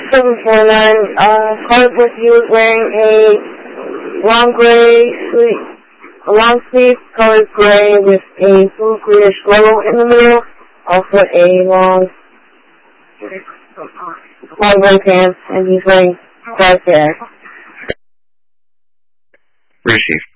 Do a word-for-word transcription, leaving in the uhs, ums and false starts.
seven four nine, uh, called with you wearing a long gray sleeve, a long sleeve colored gray with a blue greenish logo in the middle, also a long, long gray pants, and he's wearing dark hair. Received.